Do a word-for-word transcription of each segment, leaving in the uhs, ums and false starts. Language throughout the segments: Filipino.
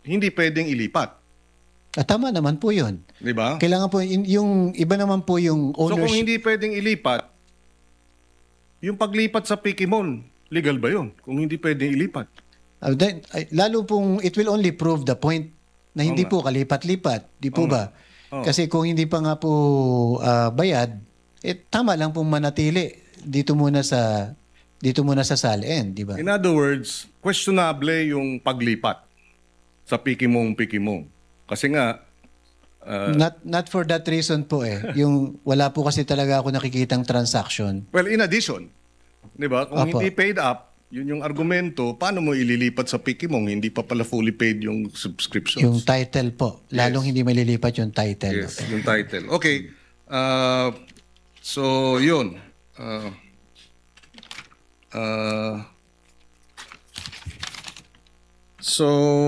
hindi pwedeng ilipat. Ah, tama naman po yun. Di ba? Kailangan po, in- yung iba naman po yung So kung ownership. hindi pwedeng ilipat, yung paglipat sa Pikimon, legal ba yun? Kung hindi pwedeng ilipat. Ah, then, ay, lalo pong it will only prove the point na hindi Oo nga. po kalipat-lipat. Di po Oo ba? Oo. Kasi kung hindi pa nga po ah, bayad, eh, tama lang pong manatili dito muna sa dito muna sa Salen, di ba? In other words, questionable yung paglipat sa Pikimong Pikimong. Kasi nga, uh, Not not for that reason po eh. Yung wala po kasi talaga ako nakikitang transaction. well, in addition, di ba? Kung Apo. hindi paid up, yun yung argumento, paano mo ililipat sa Pikimong? Hindi pa pala fully paid yung subscriptions. Yung title po. Lalong Yes. hindi malilipat yung title. Yes, yung title. Okay. Uh, so, yun. Uh, uh, so,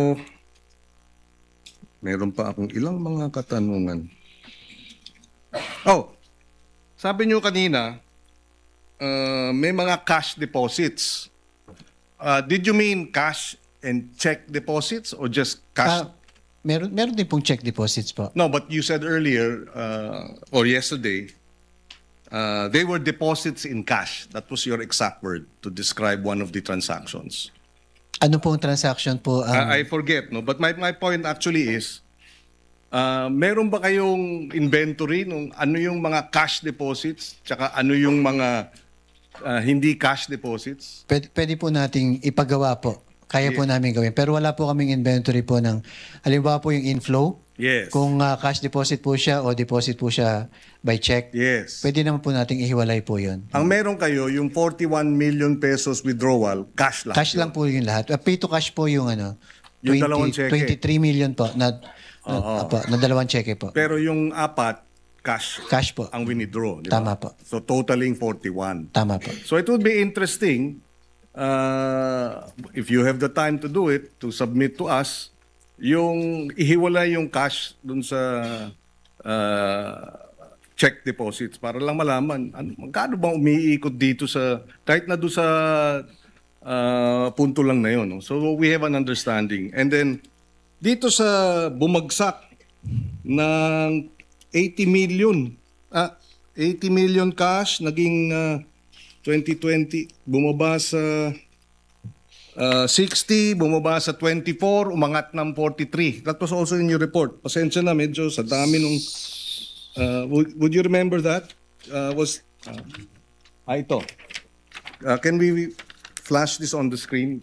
meron pa akong ilang mga katanungan. Oh, sabi nyo kanina, uh, may mga cash deposits. Uh, did you mean cash and check deposits or just cash? Ah, meron meron din pong check deposits po. No, but you said earlier uh, or yesterday, uh, they were deposits in cash. That was your exact word to describe one of the transactions. Ano pong transaction po ang I, I forget, no? But my, my point actually is, uh, meron ba kayong inventory nung ano yung mga cash deposits tsaka ano yung mga uh, hindi cash deposits? pwede, pwede po nating ipagawa po. Kaya po namin gawin. Pero wala po kaming inventory po ng, halimbawa po yung inflow. Yes. Kung ah, cash deposit po siya o deposit po siya by check. Yes. Pwede naman po nating ihiwalay po yun. Ang meron kayo, yung forty-one million pesos withdrawal, cash lang. Cash lang po yung lahat. Uh, pay to cash po yung ano, Yung dalawang cheque. twenty-three million po na, na, apo, na dalawang cheque po. Pero yung apat, cash. Cash po. Ang winidraw. Di ba? Tama po. So totaling forty-one. Tama po. So it would be interesting uh, if you have the time to do it, to submit to us, yung ihiwalay yung cash dun sa uh, check deposits para lang malaman ano, magkano bang umiikot dito sa, kahit na doon sa uh, punto lang na yun. No? So we have an understanding. And then, dito sa bumagsak ng eighty million, ah, eighty million cash, naging uh, twenty twenty, bumaba sa uh, sixty, bumaba sa twenty-four, umangat ng forty-three. That was also in your report. Pasensya na, medyo sa dami nung... Uh, would, would you remember that? Uh, was... Uh, ah, ito. Uh, can we flash this on the screen?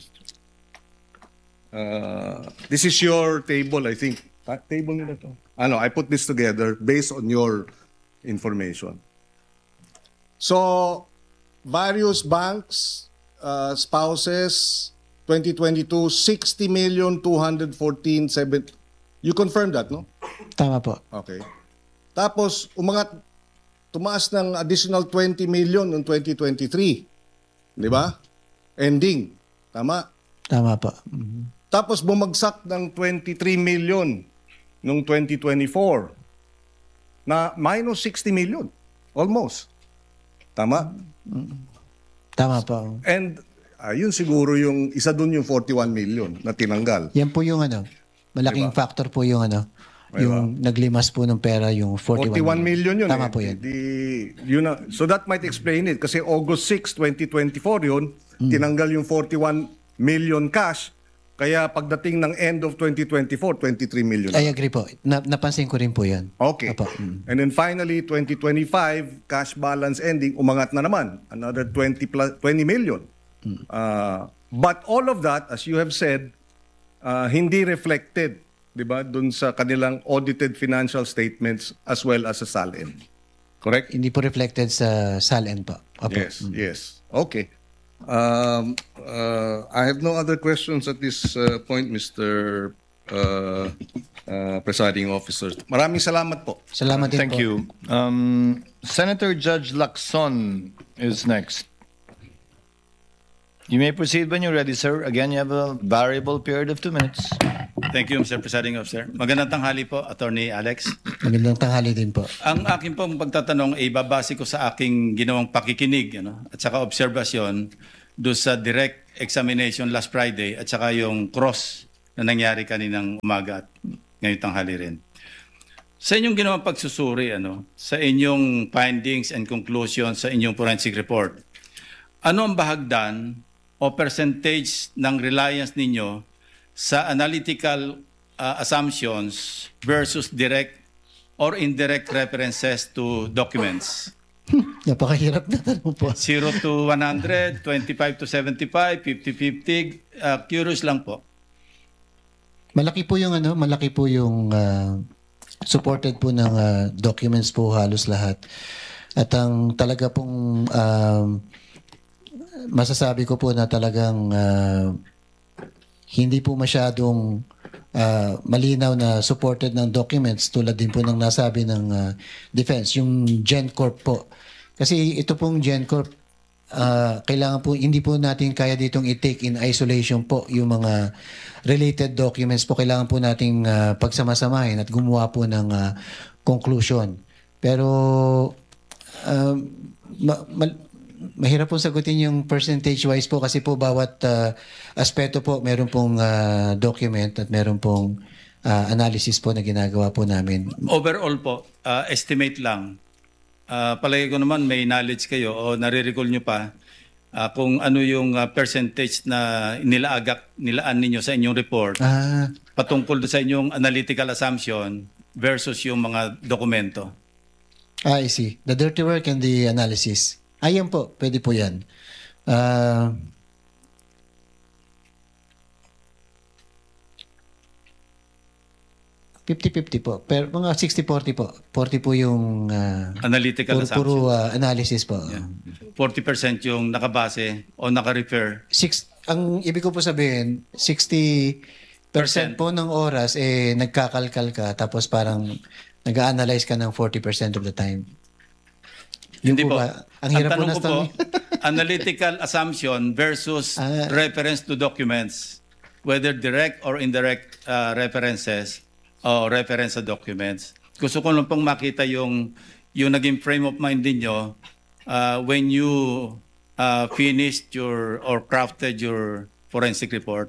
Uh, this is your table, I think. Ah, table nila to. Ano, I put this together based on your information. So, various banks, uh, spouses, twenty twenty-two, sixty million, two hundred fourteen, seven. You confirm that, no? Tama po. Okay. Tapos, umangat, tumaas ng additional twenty million noong twenty twenty-three. Di ba? Ending. Tama? Tama po. Mhm. Tapos, bumagsak ng twenty-three million noong twenty twenty-four. Na minus sixty million. Almost. Tama? Tama po. And uh, yun siguro yung isa dun yung forty-one million na tinanggal. Yan po yung ano, malaking Diba? factor po yung ano, Diba? yung naglimas po ng pera, yung forty-one, forty-one million yun. Tama eh. po yan. Di, yun na, so that might explain it. Kasi August sixth, twenty twenty-four yun, tinanggal yung forty-one million cash. Kaya pagdating ng end of twenty twenty-four, twenty-three million. I agree po. Na, napansin ko rin po yan. Okay. Apo. Mm. And then finally, twenty twenty-five, cash balance ending, umangat na naman. Another twenty, plus, twenty million. Uh, but all of that, as you have said, uh, hindi reflected, di ba, dun sa kanilang audited financial statements as well as sa S A L N. Correct? Hindi po reflected sa S A L N po. Apo. Yes, yes. Okay. Um, uh, I have no other questions at this uh, point, Mister Uh, uh, Presiding Officer. Maraming salamat po. Salamat din Thank po. you. Um, Senator Judge Lacson is next. You may proceed when you're ready, sir. Again, you have a variable period of two minutes. Thank you, Mister Presiding Officer. Magandang tanghali po, Attorney Alex. Magandang tanghali din po. Ang aking pong pagtatanong ay babase ko sa aking ginawang pakikinig ano, at saka obserbasyon do sa direct examination last Friday at saka yung cross na nangyari kaninang umaga at ngayong tanghali rin. Sa inyong ginawang pagsusuri, ano, sa inyong findings and conclusions sa inyong forensic report, ano ang bahagdan o percentage ng reliance ninyo sa analytical uh, assumptions versus direct or indirect references to documents? Napakahirap na tanong po. zero to one hundred, twenty-five to seventy-five, fifty fifty. Uh, curious lang po. Malaki po yung ano, malaki po yung ah, supported po ng ah, documents po halos lahat. At ang talaga pong um, masasabi ko po na talagang ah, hindi po masyadong ah, malinaw na supported ng documents tulad din po ng nasabi ng ah, defense, yung GenCorp po. Kasi ito pong GenCorp, ah, kailangan po, hindi po natin kaya ditong i-take in isolation po yung mga related documents po. Kailangan po nating ah, pagsamasamahin at gumawa po ng ah, conclusion. Pero um, ma- ma- mahirap pong sagutin yung percentage-wise po kasi po bawat ah, aspeto po meron pong ah, document at meron pong ah, analysis po na ginagawa po namin. Overall po, uh, estimate lang. Uh, palagi ko naman may knowledge kayo o nare-recall nyo pa uh, kung ano yung uh, percentage na nilaagak, nilaan ninyo sa inyong report Ah, patungkol sa inyong analytical assumption versus yung mga dokumento. ah, I see. The dirty work and the analysis. Ayan po, pwede po yan. Ah, fifty-fifty po. Pero mga sixty forty po. forty po yung ah, Analytical puro, assumption. puro ah, analysis po. forty percent yung nakabase o naka-refer. Six, ang ibig ko po sabihin, sixty percent po ng oras eh nagkakalkal ka tapos parang nag-analyze ka ng forty percent of the time. Yun Hindi po. ba? Ang hirap po tanong na ko po, analytical assumption versus Ah. reference to documents, whether direct or indirect uh, references o reference sa documents. Gusto ko lang pong makita yung, yung naging frame of mind ninyo uh, when you uh, finished your or crafted your forensic report.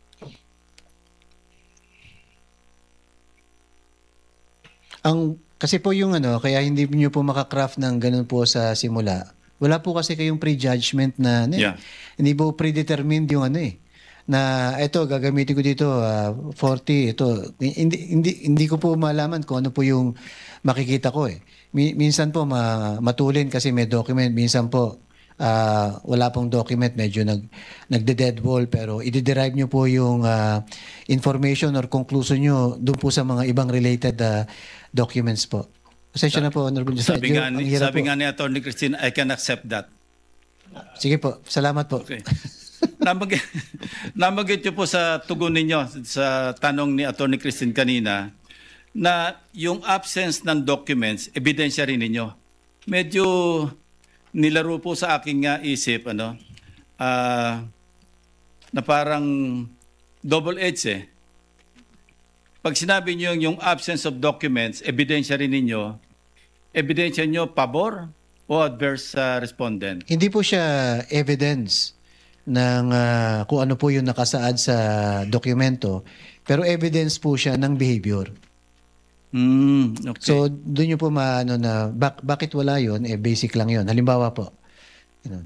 Ang kasi po yung ano, kaya hindi niyo po makakraft ng ganun po sa simula. Wala po kasi kayong prejudgment na, na Yeah. hindi po predetermined yung ano eh. Na ito gagamitin ko dito ah, forty ito. Hindi hindi hindi ko po malaman kung ano po yung makikita ko eh. Mi- minsan po ma- matulin kasi may document, minsan po ah, wala pong document, medyo nag nagde-dead wall pero i-derive nyo po yung ah, information or conclusion nyo doon po sa mga ibang related ah, documents po. Pasensya na po, Honorable Justice. Sabi nga, Ang ni, hirap sabi po. nga ni Attorney Christine, I can accept that. Sige po, salamat po. Okay. Namag namagit niyo po sa tugon ninyo sa tanong ni Attorney Christine kanina na yung absence ng documents, ebidensya rin ninyo. Medyo nilaro po sa aking uh, isip ano ah, na parang double-edged eh. Pag sinabi niyo yung absence of documents, ebidensya rin ninyo, ebidensya niyo pabor o adverse sa respondent? Hindi po siya evidence ng ah, kung ano po yung nakasaad sa dokumento, pero evidence po siya ng behavior. Hmm, okay. So, doon nyo po maano na, bak- bakit wala yun? Eh, basic lang yun. Halimbawa po. Ganun.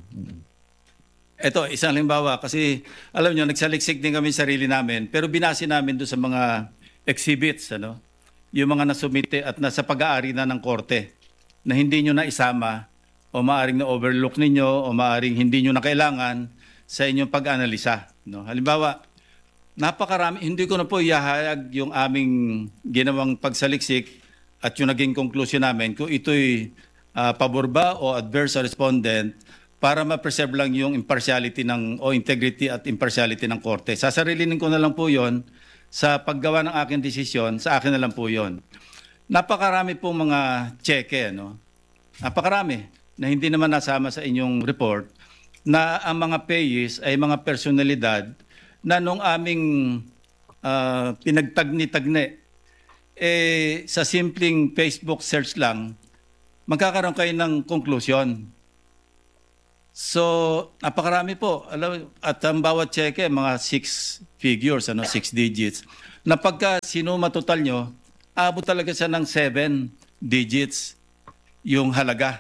Ito, isang halimbawa, kasi alam nyo, nagsaliksik din kami sa sarili namin, pero binasi namin doon sa mga exhibits, ano? Yung mga nasumite at nasa pag-aari na ng korte, na hindi nyo na isama, o maaring na-overlook ninyo, o maaring hindi nyo na kailangan sa inyong pag-analisa. No? Halimbawa, napakarami, hindi ko na po ihahayag yung aming ginawang pagsaliksik at yung naging conclusion namin kung ito'y ah, pabor ba o adverse sa respondent para ma-preserve lang yung impartiality ng o integrity at impartiality ng korte. Sasarilinin ko na lang po yon sa paggawa ng aking desisyon, sa akin na lang po yon. Napakarami pong mga cheque, no? Napakarami na hindi naman nasama sa inyong report na ang mga payees ay mga personalidad na nung aming ah, pinagtagni-tagni, eh, sa simpleng Facebook search lang, magkakaroon kayo ng conclusion. So, napakarami po. Alam, at ang bawat cheque, mga six figures, ano, six digits. Na pagka sinuma total nyo, abot talaga siya ng seven digits yung halaga.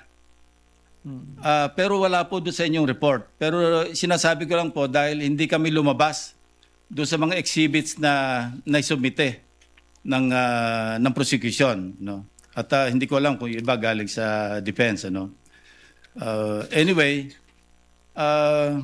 Ah, pero wala po doon sa inyong report. Pero sinasabi ko lang po dahil hindi kami lumabas doon sa mga exhibits na naisubmite ng ah, ng prosecution, no. At ah, hindi ko alam kung yung iba galing sa defense, ano. Uh, anyway, uh,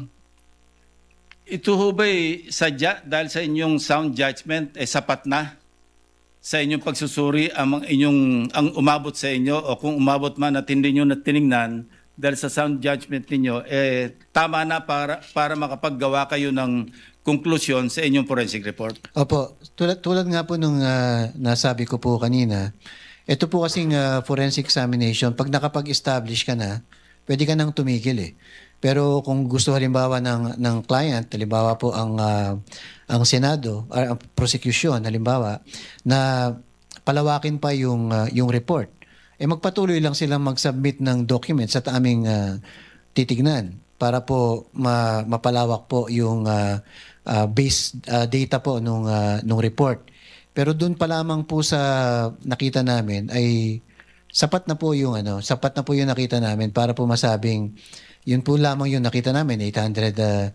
ito ho ba'y sadya dahil sa inyong sound judgment eh sapat na sa inyong pagsusuri ang mga inyong ang umabot sa inyo, o kung umabot man at hindi nyo na tiningnan dahil sa sound judgment ninyo, eh tama na para para makapaggawa kayo ng konklusyon sa inyong forensic report? Opo, tulad, tulad nga po nung ah, nasabi ko po kanina, ito po kasing ah, forensic examination, pag nakapag-establish ka na, pwede ka nang tumigil eh. Pero kung gusto halimbawa ng, ng client, halimbawa po ang, ah, ang Senado, or ang prosecution, halimbawa, na palawakin pa yung, ah, yung report, eh magpatuloy lang silang mag-submit ng documents at aming ah, titignan para po ma, mapalawak po yung ah, ah, base ah, data po nung, ah, nung report. Pero doon pa lamang po sa nakita namin ay sapat na po yung ano, sapat na po yung nakita namin para po masabing yun po lamang yung nakita namin, eight hundred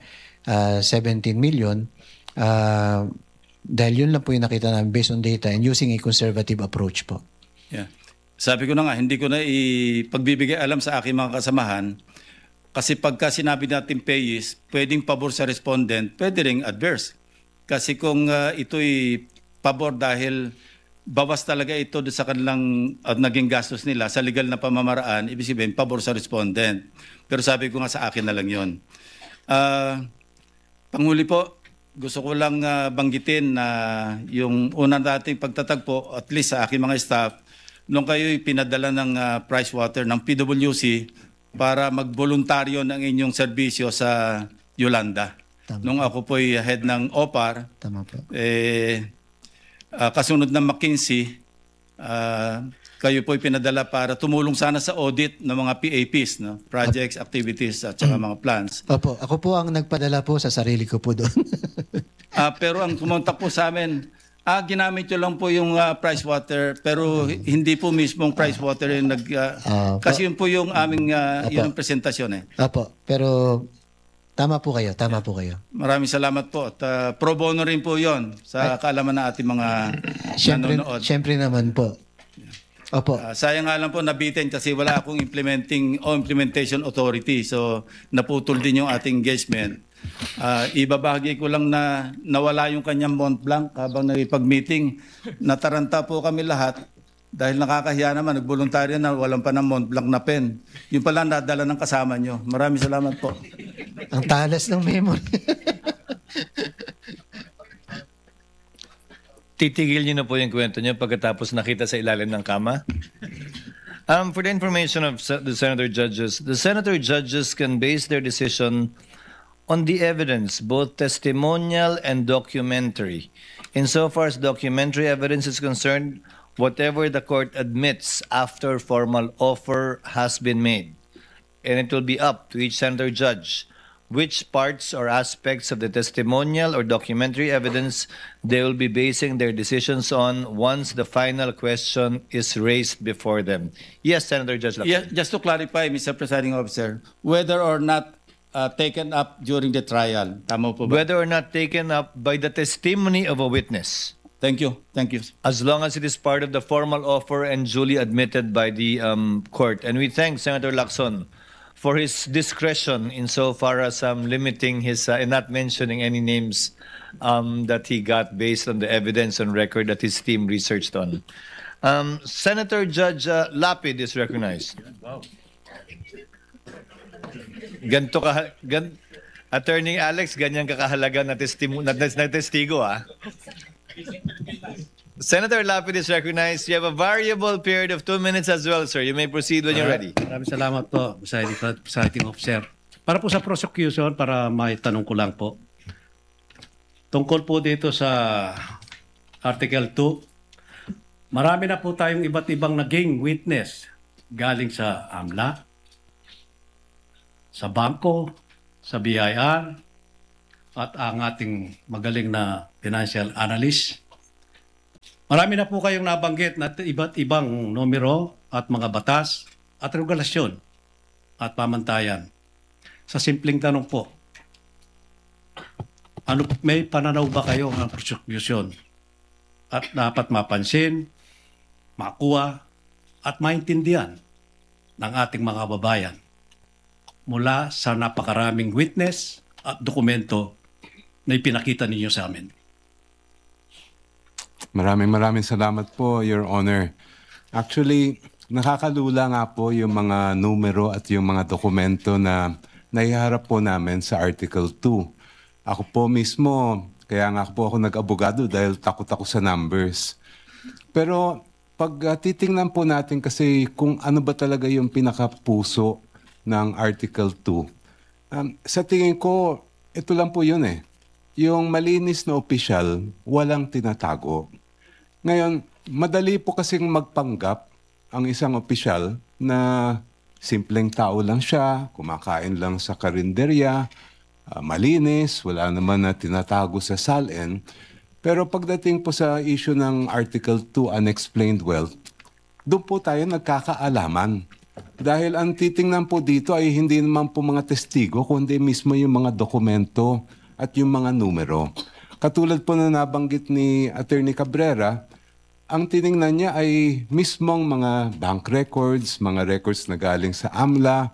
seventeen million. Uh, dahil yun lang po yung nakita namin based on data and using a conservative approach po. Yeah. Sabi ko na nga, hindi ko na ipagbibigay alam sa aking mga kasamahan kasi pagka sinabi natin payees, pwedeng pabor sa respondent, pwede ring adverse. Kasi kung uh, ito'y pabor dahil bawas talaga ito doon sa kanilang at naging gastos nila sa legal na pamamaraan, ibig sabihin, pabor sa respondent. Pero sabi ko nga sa akin na lang yun. Uh, Panghuli po, gusto ko lang uh, banggitin na yung unang dating pagtatagpo, at least sa aking mga staff, nung kayo'y pinadala ng uh, Pricewater ng P W C para magboluntaryo ng inyong serbisyo sa Yolanda. Tama. Nung ako po'y head ng O P A R, Tama po. eh, uh, kasunod ng McKinsey, uh, kayo po'y pinadala para tumulong sana sa audit ng mga P A Ps, no? Projects, activities, at saka mga plans. Opo, ako po ang nagpadala po sa sarili ko po doon. Ah, pero ang kumontak po sa amin, ah, ginamit nyo lang po yung uh, Pricewater, pero h- hindi po mismong Pricewater yung nag... ah, Ah, kasi yun po yung aming uh, Opo. yun ang presentasyon eh. Opo, pero tama po kayo, tama po kayo. Maraming salamat po. At uh, pro bono rin po yon sa kaalaman ng ating mga Siyempre, nanonood. siyempre naman po. Opo. Ah, sayang nga lang po nabitin kasi wala akong implementing o implementation authority. So naputol din yung ating engagement. Ah, ibabahagi ko lang na nawala yung kanyang Mont Blanc habang nakipag-meeting. Nataranta po kami lahat dahil nakakahiya naman, nagboluntaryo na walang pa ng Mont Blanc na pen. Yung pala nadala ng kasama nyo. Maraming salamat po. Ang talas ng memory. Titigil niyo na po yung kwento niyo pagkatapos nakita sa ilalim ng kama? Um, for the information of se- the senator judges, the senator judges can base their decision on the evidence, both testimonial and documentary. Insofar as documentary evidence is concerned, whatever the court admits after formal offer has been made, and it will be up to each senator judge which parts or aspects of the testimonial or documentary evidence they will be basing their decisions on once the final question is raised before them. Yes, Senator Judge Lacson. Yeah, just to clarify, Mister Presiding Officer, whether or not uh, taken up during the trial. Tama po ba? Whether or not taken up by the testimony of a witness, Thank you. Thank you. as long as it is part of the formal offer and duly admitted by the um, court. And we thank Senator Lacson for his discretion insofar as um, limiting his uh, and not mentioning any names um, that he got based on the evidence on record that his team researched on. Um, Senator Judge uh, Lapid is recognized. Ganto ka, gan, Attorney Alex, ganyan kakahalaga na, testimo, na, na testigo, ah. Senator Lapid is recognized. You have a variable period of two minutes as well, sir. You may proceed when you're ready. Maraming salamat po, Presiding, Presiding Officer. Para po sa prosecution, para may tanong ko lang po. Tungkol po dito sa Article two, marami na po tayong iba't ibang naging witness galing sa AMLA, sa bangko, sa B I R, at ang ating magaling na financial analyst. Marami na po kayong nabanggit na iba't ibang numero at mga batas at regulasyon at pamantayan. Sa simpleng tanong po, ano, may pananaw ba kayo ng prosecution at dapat mapansin, makuha at maintindihan ng ating mga babayan mula sa napakaraming witness at dokumento na ipinakita ninyo sa amin? Maraming maraming salamat po, Your Honor. Actually, nakakalula nga po yung mga numero at yung mga dokumento na naiharap po namin sa Article two. Ako po mismo, kaya nga po ako nag-abogado dahil takot ako sa numbers. Pero pag uh, titingnan po natin kasi kung ano ba talaga yung pinakapuso ng Article two, um, sa tingin ko, ito lang po yun eh. Yung malinis na opisyal, walang tinatago. Ngayon, madali po kasing magpanggap ang isang opisyal na simpleng tao lang siya, kumakain lang sa karinderya, uh, malinis, wala naman na tinatago sa salin. Pero pagdating po sa issue ng Article two, Unexplained Wealth, doon po tayo nagkakaalaman. Dahil ang titingnan po dito ay hindi naman po mga testigo, kundi mismo yung mga dokumento at yung mga numero. Katulad po na nabanggit ni Attorney Cabrera, ang tiningnan niya ay mismong mga bank records, mga records na galing sa AMLA,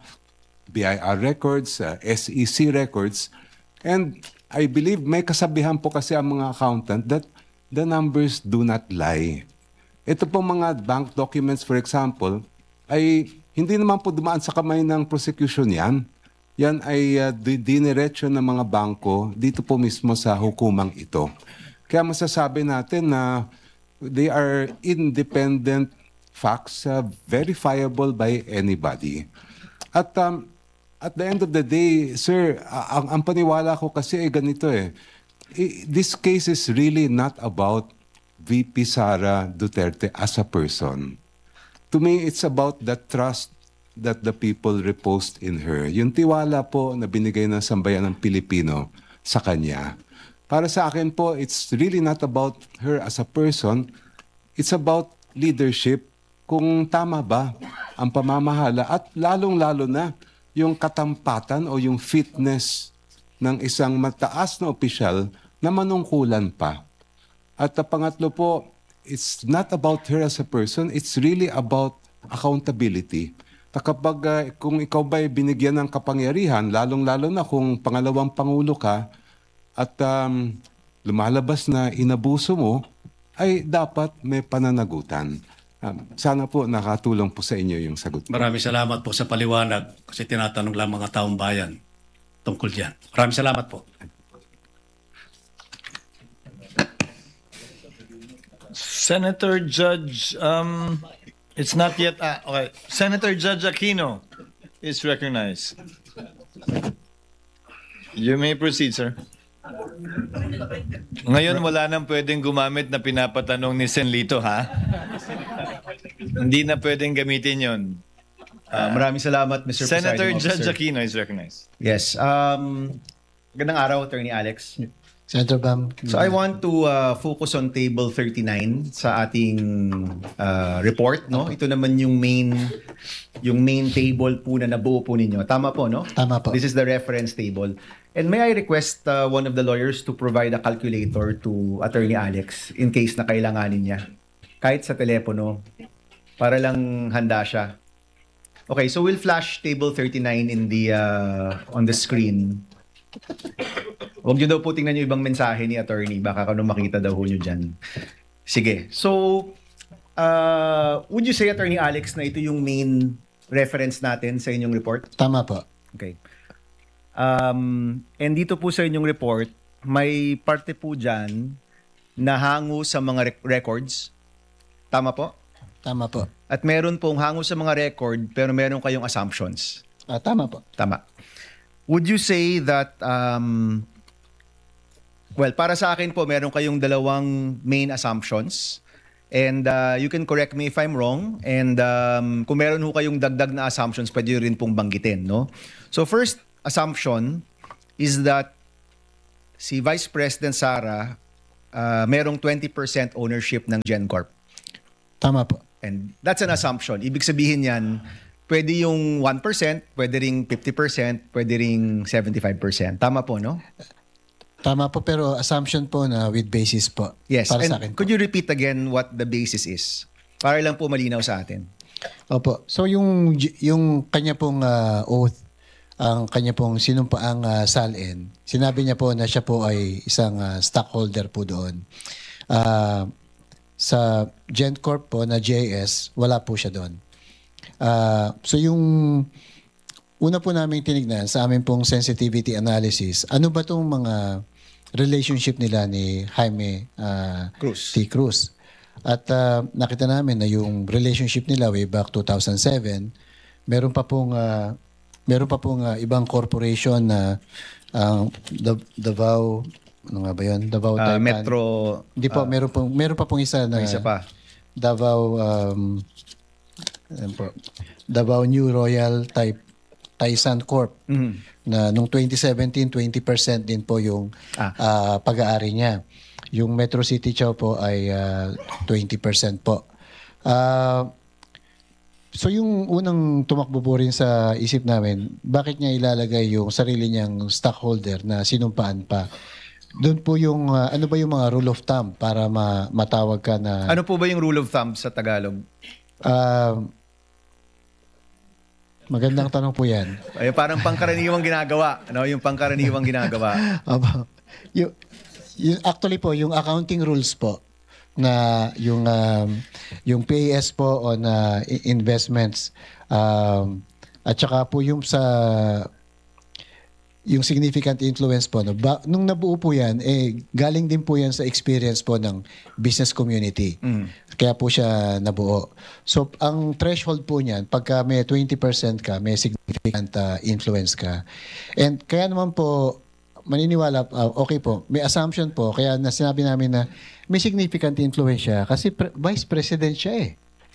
B I R records, uh, S E C records, and I believe may kasabihan po kasi ang mga accountant that the numbers do not lie. Ito po mga bank documents, for example, ay hindi naman po dumaan sa kamay ng prosecution yan. Yan ay uh, diniretso ng mga bangko dito po mismo sa hukumang ito. Kaya masasabi natin na they are independent facts, uh, verifiable by anybody. At um, at the end of the day, sir, uh, ang, ang paniwala ko kasi ay ganito eh. I, this case is really not about V P Sara Duterte as a person. To me, it's about the trust that the people reposed in her. Yung tiwala po na binigay ng sambayan ng Pilipino sa kanya. Para sa akin po, it's really not about her as a person. It's about leadership. Kung tama ba ang pamamahala at lalong-lalo na yung katampatan o yung fitness ng isang mataas na opisyal na manungkulan pa. At uh, pangatlo po, it's not about her as a person. It's really about accountability. Na kapag uh, kung ikaw ba'y binigyan ng kapangyarihan, lalong-lalo na kung pangalawang pangulo ka, at um, lumalabas na inabuso mo, ay dapat may pananagutan. Um, sana po nakatulong po sa inyo yung sagot. Maraming salamat po sa paliwanag kasi tinatanong lang mga taong bayan tungkol diyan. Maraming salamat po. Senator Judge, um, it's not yet, ah, okay. Senator Judge Aquino is recognized. You may proceed, sir. Ngayon, wala nang pwedeng gumamit na pinapatanong ni Senlito, ha? Hindi na pwedeng gamitin yon. Ah, maraming salamat, Mister Senator Presiding Judge Officer. Aquino is recognized. Yes. Um, gandang araw, Attorney Alex. Senator Bam. So I want to uh, focus on Table thirty-nine sa ating uh, report, no? Ito naman yung main yung main table po na nabuo po ninyo. Tama po, no? Tama po. This is the reference table. And may I request uh, one of the lawyers to provide a calculator to Attorney Alex in case na kailanganin niya. Kahit sa telepono, para lang handa siya. Okay, so we'll flash Table thirty-nine in the uh, on the screen. Huwag nyo daw po tingnan yung ibang mensahe ni attorney. Baka kung makita daw ho nyo dyan. Sige. So, uh, would you say, Attorney Alex, na ito yung main reference natin sa inyong report? Tama po. Okay. Um, and dito po sa inyong report, may parte po dyan na hango sa mga rec- records. Tama po? Tama po. At meron pong hango sa mga record, pero meron kayong assumptions. Ah, tama po. Tama. Would you say that, um, well, para sa akin po, meron kayong dalawang main assumptions. And uh, you can correct me if I'm wrong. And um, kung meron ho kayong dagdag na assumptions, pwede rin pong banggitin, no? So first assumption is that si Vice President Sara uh, merong twenty percent ownership ng GenCorp. Tama po. And that's an assumption. Ibig sabihin yan, pwede yung one percent, pwede ring fifty percent, pwede ring seventy-five percent. Tama po, no? Tama po, pero assumption po na with basis po. Yes. Para And sa akin po. could you repeat again what the basis is? Para lang po malinaw sa atin. Opo. So yung yung kanya pong ah, oath, ang kanya pong sinumpaang uh, S A L N, sinabi niya po na siya po ay isang ah, stockholder po doon. Ah, sa GenCorp po na J S, wala po siya doon. Ah, so yung una po namin tinignan sa amin pong sensitivity analysis, ano ba tong mga relationship nila ni Jaime ah, Cruz. T. Cruz? At ah, nakita namin na yung relationship nila way back two thousand seven, meron pa pong ah, meron pa pong ah, ibang corporation na ang Dav- Davao, ano nga ba yun? Davao Uh, Taipan. Metro, Hindi po, meron, pong, meron pa pong isa na may isa pa. Davao um, ano po, Davao New Royal Type Taisan Corp Mhm. na nung twenty seventeen twenty percent din po yung Ah. ah, pag-aari niya. Yung Metro City Chow po ay ah, twenty percent po. Ah, so yung unang tumakbo po rin sa isip namin, bakit niya ilalagay yung sarili niyang stockholder na sinumpaan pa? Doon po yung, ah, ano ba yung mga rule of thumb para ma- matawag ka na... Ano po ba yung rule of thumb sa Tagalog? Ah, magandang tanong po yan. Ay, parang pangkaraniwang ginagawa. Ano? Yung pangkaraniwang ginagawa. Aba, yung, yung, actually po, yung accounting rules po, na yung, um, yung P A S po on uh, i- investments, um, at saka po yung sa yung significant influence po, no? Ba, nung nabuo po yan, eh, galing din po yan sa experience po ng business community. Kaya po siya nabuo. So, ang threshold po niyan, pagka may twenty percent ka, may significant uh, influence ka. And kaya naman po, maniniwala, uh, okay po, may assumption po, kaya na sinabi namin na may significant influence siya kasi pre- vice president siya eh.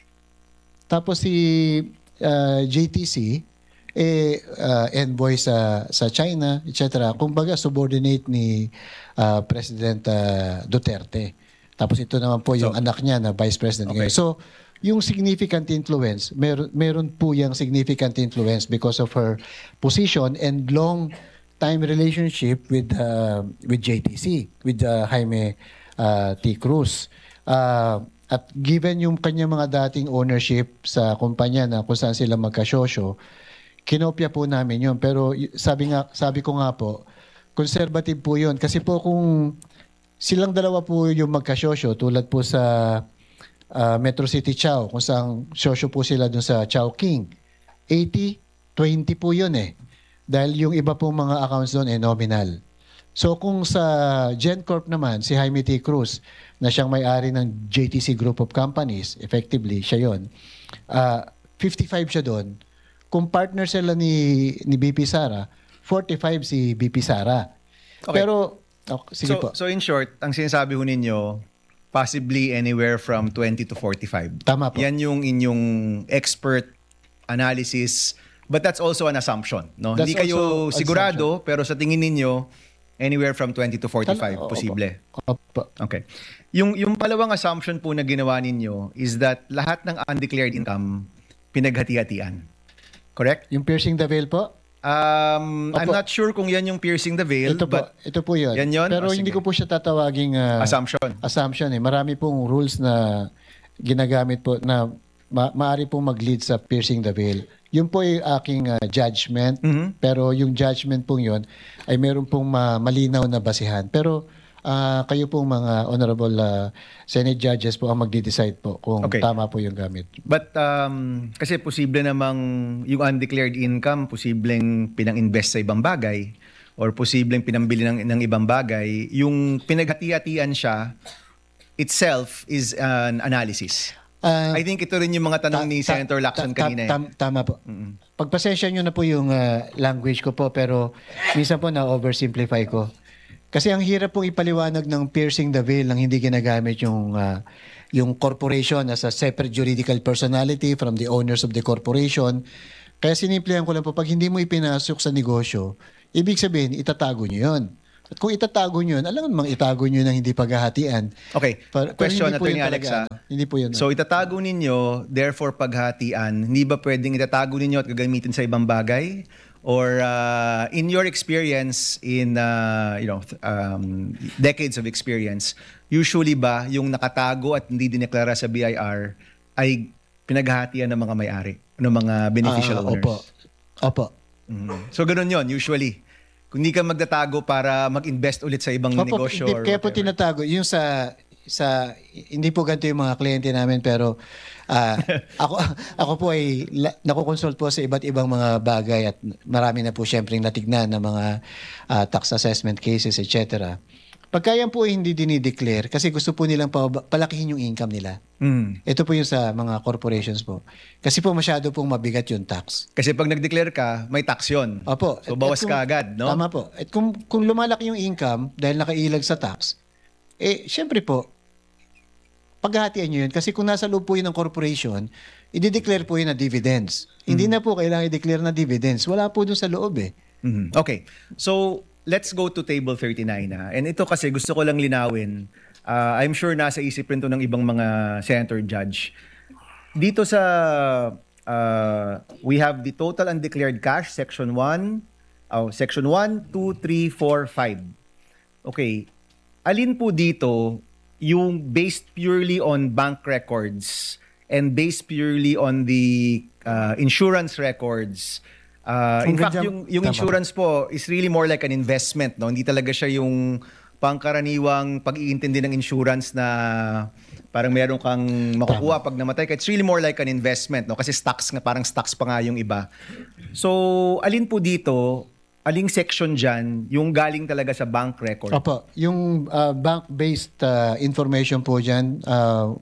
Tapos si uh, J T C, eh, uh, envoy sa sa China, et cetera. Kumbaga, subordinate ni uh, President uh, Duterte. Tapos ito naman po yung So, anak niya na Vice President. okay. ngayon. So, yung significant influence, meron, meron po yung significant influence because of her position and long time relationship with uh, with J T C, with uh, Jaime uh, T. Cruz. Uh, at given yung kanyang mga dating ownership sa kumpanya na kung saan sila magkasosyo, kinopya po namin yun. Pero y- sabi nga sabi ko nga po, conservative po yun. Kasi po kung silang dalawa po yung magkasosyo, tulad po sa ah, Metro City Chow, kung saan sosyo po sila dun sa Chow King, eighty twenty po yun eh. Dahil yung iba pong mga accounts doon ay nominal. So kung sa GenCorp naman, si Jaime T. Cruz, na siyang may-ari ng J T C Group of Companies, effectively, siya yun, ah, fifty-five siya doon. Kung partner sila ni ni B P Sara, forty-five si B P Sara. Okay. Pero, oh, sige so, po. so in short, ang sinasabi ho ninyo, possibly anywhere from twenty to forty-five. Tama po. Yan yung inyong expert analysis, but that's also an assumption. No? That's Hindi kayo also sigurado, pero sa tingin ninyo, anywhere from twenty to forty-five, Tal- posible. Opo. Okay. Yung yung palawang assumption po na ginawa ninyo is that lahat ng undeclared income pinaghati-hatian. Correct? Yung piercing the veil po? Um, I'm Opo. not sure kung yan yung piercing the veil, Ito po, but ito po yun. Yan yun? Pero Oh, hindi sige. ko po siya tatawaging ah, assumption. assumption eh. Marami pong rules na ginagamit po na ma- maaari pong mag-lead sa piercing the veil. Yun po yung aking ah, judgment. Mhm. Pero yung judgment pong yun ay meron pong ma- malinaw na basihan. Pero ah, kayo pong mga honorable ah, Senate judges po ang magde-decide po kung Okay. tama po yung gamit. But um, kasi posible namang yung undeclared income, posibleng pinang-invest sa ibang bagay or posibleng pinambili ng, ng ibang bagay. Yung pinaghati-hatian siya itself is an analysis. Ah, I think ito rin yung mga tanong ni Ta- ta- Senator Lacson ta- kanina. eh. tam- tama po. Pagpasensya nyo na po yung ah, language ko po, pero minsan po na-oversimplify ko. Kasi ang hirap pong ipaliwanag ng piercing the veil nang hindi ginagamit yung ah, yung corporation as a separate juridical personality from the owners of the corporation. Kaya sinimplihan ko lang po, pag hindi mo ipinasok sa negosyo, ibig sabihin, itatago nyo yun. At kung itatago nyo yun, alam mo namang itago nyo ng hindi paghahatian. Okay, Pa- pero question hindi po Attorney yun Alex. talaga, ah. ano, Hindi po yun. So itatago ninyo, therefore paghatian, hindi ba pwedeng itatago ninyo at gagamitin sa ibang bagay? Or uh, in your experience, in uh, you know th- um, decades of experience, usually ba yung nakatago at hindi dineklara sa B I R ay pinaghahatian ng mga may-ari, ng mga beneficial Ah, owners? Opo. Opo. Mhm. So ganun yon usually. Kung hindi ka magtatago para mag-invest ulit sa ibang Opo, negosyo hindi- or kaya po whatever. tinatago. Yung sa, sa, hindi po ganito yung mga kliyente namin, pero ah, ako, ako po ay la- nakukonsult po sa iba't ibang mga bagay at marami na po syempre natignan ng mga ah, tax assessment cases, et cetera. Pagka yan po ay hindi dinideclare, kasi gusto po nilang pa- palakihin yung income nila. Mm. Ito po yung sa mga corporations po. Kasi po masyado pong mabigat yung tax. Kasi pag nag-declare ka, may tax yun. Opo. So At- bawas at kung- ka agad, no? Tama po. At kung, kung lumalaki yung income dahil nakailag sa tax, eh, syempre po, paghahatian nyo yun. Kasi kung nasa loob po yun ng corporation, i-declare po yun na dividends. Hindi na po kailangan i-declare na dividends. Wala po dun sa loob eh. Mhm. Okay. So, let's go to table thirty-nine. Ha? And ito kasi gusto ko lang linawin. Uh, I'm sure nasa isip rin to ng ibang mga senator judge. Dito sa, uh, we have the total undeclared cash, section one, oh, section one, two, three, four, five. Okay. Alin po dito yung based purely on bank records and based purely on the uh, insurance records? Uh, in Kung fact, ganyan- yung, yung Tama. insurance po is really more like an investment. No? Hindi talaga siya yung pangkaraniwang pag-iintindi ng insurance na parang meron kang makukuha pag namatay ka. It's really more like an investment. No? Kasi stocks, nga, parang stocks pa nga yung iba. So, alin po dito, aling section dyan, yung galing talaga sa bank record? Opo. Yung ah, bank-based ah, information po dyan, ah,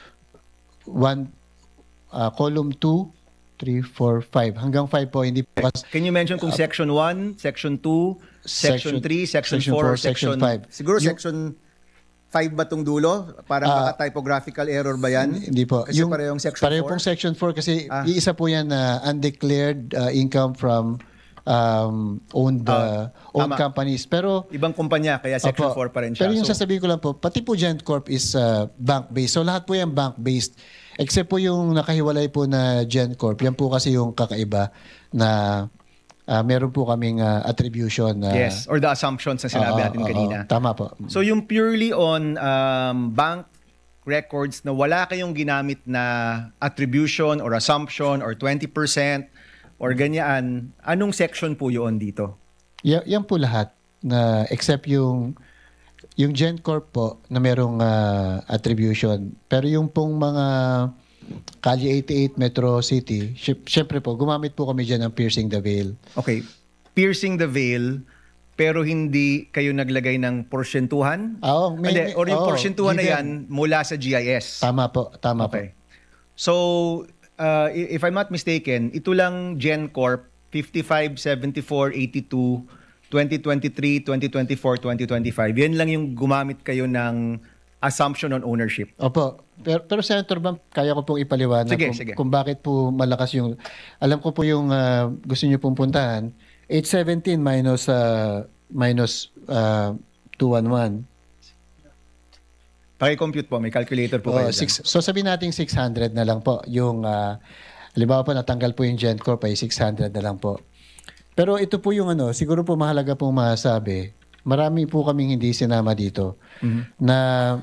one, ah, column two, three, four, five. Hanggang five po, hindi po kasi Can you mention kung section one, section two, section Section- three, section section four, four, section section five. Siguro Yung- section five ba tong dulo? Parang Ah, baka typographical error ba yan? Hindi po. Kasi parehong section pareho four? pong section four kasi Ah. iisa po yan na undeclared ah, income from um, owned Ah, uh, owned tama. companies. Pero Ibang kumpanya, kaya section Opo. four pa rin siya. Pero yung So, sasabihin ko lang po, pati po GenCorp is uh, bank-based. So lahat po yan bank-based. Except po yung nakahiwalay po na GenCorp. Yan po kasi yung kakaiba na uh, meron po kaming uh, attribution. na yes, or the assumptions na sinabi Oo, natin oo, kanina. oo. Tama po. So yung purely on um, bank records na wala kayong ginamit na attribution or assumption or twenty percent or ganyan, anong section po yun dito? Ya- yan po lahat na except yung yung GenCorp po na merong uh, attribution. Pero yung pong mga Kali eighty-eight Metro City, sy- syempre po, gumamit po kami dyan ng piercing the veil. Okay, piercing the veil, pero hindi kayo naglagay ng porsyentuhan? Ah, Oo, may- Hindi, or yung oo, porsyentuhan na given. yan mula sa G I S? Tama po, tama po. Okay. So, uh, i- if I'm not mistaken, ito lang GenCorp fifty-five, seventy-four, eighty-two, twenty twenty-three, twenty twenty-four, twenty twenty-five. Yan lang yung gumamit kayo ng assumption on ownership. Opo. Pero, pero Senator Bam, kaya ko pong ipaliwanag Sige, kung, sige. kung bakit po malakas yung... Alam ko po yung ah, gusto niyo pong puntahan. eight seventeen minus ah, minus ah, two eleven. Paki-compute po, may calculator po Oh, kayo dyan. six, so sabihin natin six hundred na lang po. Yung, uh, halimbawa po natanggal po yung GenCorp ay six hundred na lang po. Pero ito po yung ano, siguro po mahalaga pong masabi, marami po kaming hindi sinama dito na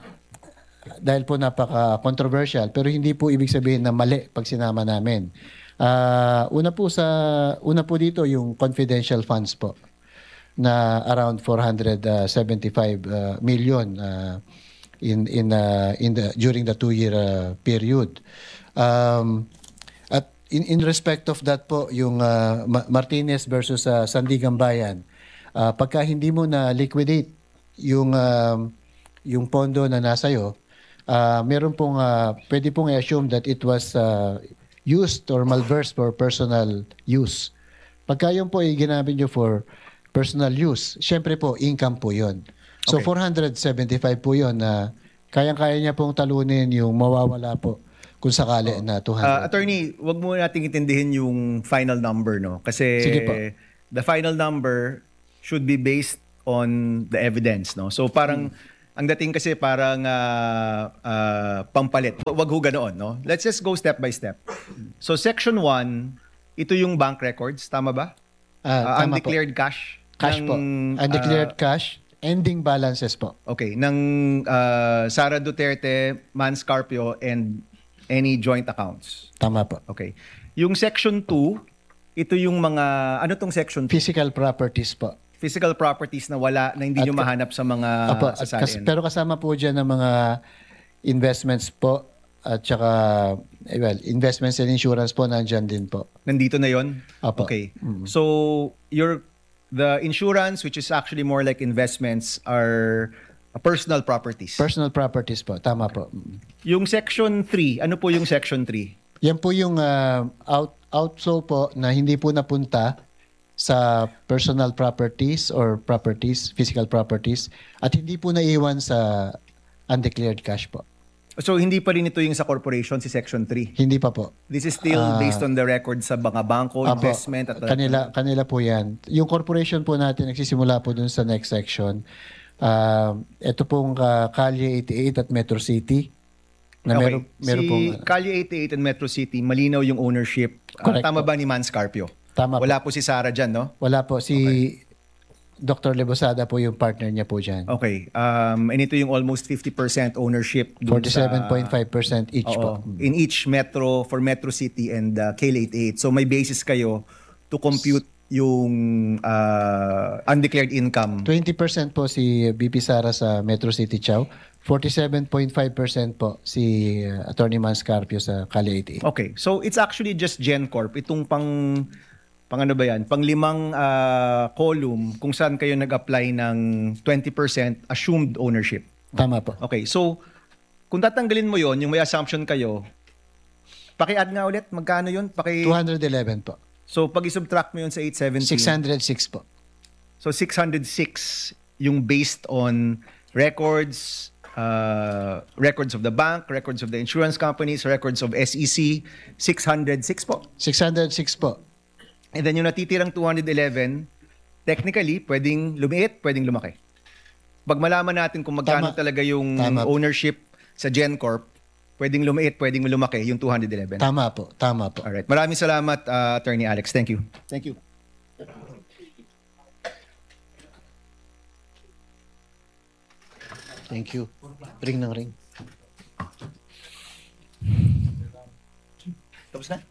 dahil po napaka-controversial pero hindi po ibig sabihin na mali pag sinama namin. Ah, una po sa una po dito yung confidential funds po na around four hundred seventy-five uh, million uh, in in uh, in the during the two year uh, period. Um, at in in respect of that po yung uh, Ma- Martinez versus uh, Sandigan Bayan, uh, pagka hindi mo na liquidate yung um, yung pondo na nasa iyo, uh, meron pong uh, pwede pong i-assume that it was uh, used or malversed for personal use. Pagka yun po ay ginamit nyo for personal use, syempre po income po yun. So Okay. four hundred seventy-five po yun na Kayang-kaya niya pong talunin yung mawawala po kung sakali na two hundred. Uh, attorney, wag mo nating intindihin yung final number, no? Kasi Sige po. the final number should be based on the evidence, no? So parang ang dating kasi parang uh, uh, pampalit. Wag ho ganoon, no? Let's just go step by step. So section one, ito yung bank records, tama ba? Ah, Uh, tama undeclared cash. po. Cash ng, po. Undeclared uh, cash, ending balances po. Okay, ng uh, Sara Duterte, Mans Carpio, and any joint accounts. Tama po. Okay. Yung section two, ito yung mga, ano tong section two? Physical properties po. Physical properties na wala, na hindi At nyo ka- mahanap sa mga Apo, at kas- sasalian. pero kasama po dyan ng mga investments po at saka, eh, well, investments and insurance po nandyan din po. Nandito na yon. Apo. Okay. So, your the insurance, which is actually more like investments, are uh, personal properties. Personal properties po, tama po. Mm. Yung section three, ano po yung section three? Yan po yung ah, out outflow po na hindi po napunta sa personal properties or properties, physical properties, at hindi po naiwan sa undeclared cash po. So, hindi pa rin ito yung sa corporation, si section three. Hindi pa po. This is still Ah. based on the record sa mga bangko, Apo, investment, at kanila, kanila po yan. Yung corporation po natin, nagsisimula po dun sa next section. Ah, ito pong ah, Calle eighty-eight at Metro City. Na Okay. meron, meron si pong, Calle eighty-eight and Metro City, malinaw yung ownership. Ah, Correct tama po. ba ni Man Scarpio? Tama po. Wala po si Sara dyan, no? Wala po. Si Doctor Lebosada po yung partner niya po dyan. Okay. Um, and ito yung almost fifty percent ownership. dun forty-seven point sa- five percent each Oo, po. in each metro, for Metro City and uh, Calle eighty-eight. So may basis kayo to compute yung uh, undeclared income. twenty percent po si B P Sara sa Metro City Chow. forty-seven point five percent po si uh, Attorney Man Scarpio sa Calle eighty-eight. Okay. So it's actually just GenCorp. Itong pang pang ano ba yan? Pang limang uh, column kung saan kayo nag-apply ng twenty percent assumed ownership. Tama po. Okay. So kung tatanggalin mo yon, yung may assumption kayo, paki-add nga ulit, magkano yun? Paki, two hundred eleven po. so pag i-subtract mo yun sa eight seventeen. six hundred six po. So six hundred six yung based on records, uh, records of the bank, records of the insurance companies, records of S E C, six hundred six po. six hundred six po. And then yung natitirang two hundred eleven, technically, pwedeng lumiit, pwedeng lumaki. Pag malaman natin kung magkano Tama. talaga yung Tama. ownership sa GenCorp, pwedeng lumiit, pwedeng lumaki yung two hundred eleven. Tama po. Tama po. Alright. Maraming salamat, uh, Attorney Alex. Thank you. Thank you. Thank you. Ring ng ring. Tapos na?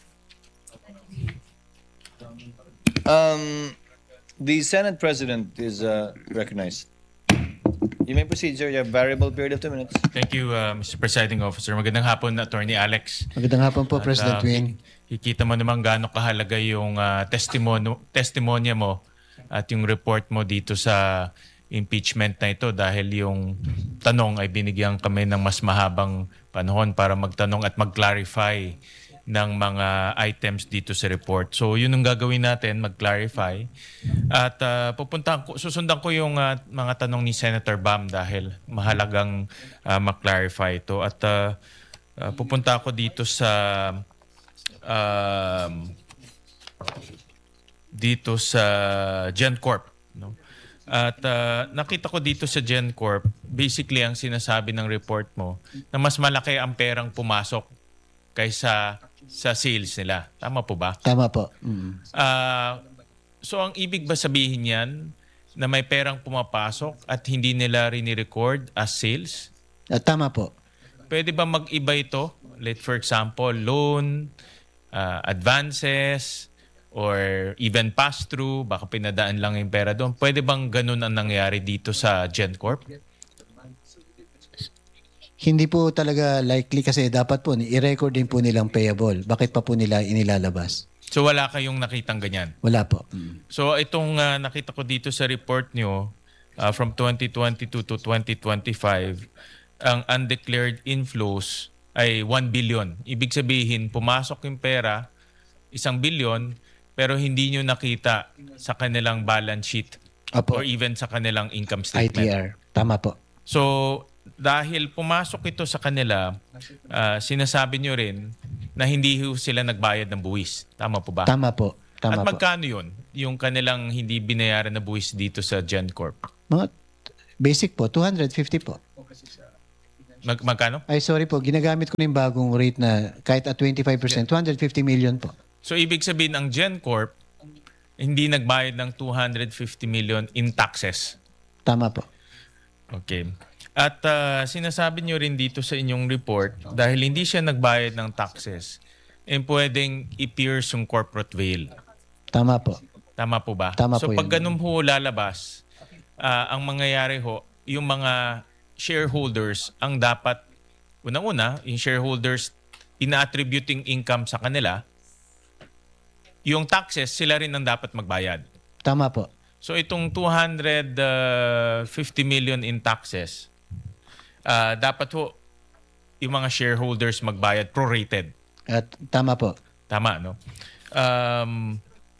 Um, the Senate President is uh, recognized. You may proceed, sir. You have variable period of two minutes. Thank you, uh, Mister Presiding Officer. Magandang hapon, Attorney Alex. Magandang hapon po, At, President uh, Wing. Kikita mo naman gaano kahalaga yung uh, testimono, testimonya mo at yung report mo dito sa impeachment na ito dahil yung tanong ay binigyan kami ng mas mahabang panahon para magtanong at mag-clarify ng mga items dito sa report. So yun ang gagawin natin, mag-clarify. At uh, pupuntahan ko, susundan ko yung uh, mga tanong ni Senator Bam dahil mahalagang uh, mag-clarify ito. At uh, uh, pupunta ako dito sa um, dito sa GenCorp. No? At uh, nakita ko dito sa GenCorp, basically ang sinasabi ng report mo na mas malaki ang perang pumasok kaysa sa sales nila. Tama po ba? Tama po. Mm. Ah, so ang ibig ba sabihin yan na may perang pumapasok at hindi nila rini-record as sales? At tama po. Pwede ba mag-iba ito? Like for example, loan, ah, advances, or even pass-through, baka pinadaan lang yung pera doon. Pwede bang ganun ang nangyari dito sa GenCorp? Hindi po talaga likely kasi dapat po i-record din po nilang payable. Bakit pa po nila inilalabas? So wala kayong nakitang ganyan? Wala po. So itong ah, nakita ko dito sa report nyo, ah, from twenty twenty-two to twenty twenty-five, ang undeclared inflows ay one billion. Ibig sabihin, pumasok yung pera, isang billion, pero hindi nyo nakita sa kanilang balance sheet Opo. or even sa kanilang income I T statement. R. Tama po. So, dahil pumasok ito sa kanila, ah, sinasabi nyo rin na hindi ho sila nagbayad ng buwis. Tama po ba? Tama po. Tama At po. magkano yun? Yung kanilang hindi binayaran na buwis dito sa GenCorp? Mga basic po, two hundred fifty po. Mag magkano? Ay, sorry po. Ginagamit ko na yung bagong rate na kahit at twenty-five percent, two hundred fifty million po. So ibig sabihin ang GenCorp hindi nagbayad ng two hundred fifty million in taxes. Tama po. Okay. At ah, sinasabi nyo rin dito sa inyong report, dahil hindi siya nagbayad ng taxes, eh pwedeng i-pierce yung corporate veil. Tama po. Tama po ba? Tama so po pag yun. ganun ho lalabas, ah, ang mangyayari ho, yung mga shareholders ang dapat, unang-una, yung shareholders ina-attributing income sa kanila, yung taxes, sila rin ang dapat magbayad. Tama po. So itong two hundred fifty million in taxes, ah, dapat ho yung mga shareholders magbayad prorated. At tama po. Tama, no? Um,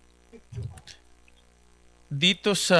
dito sa...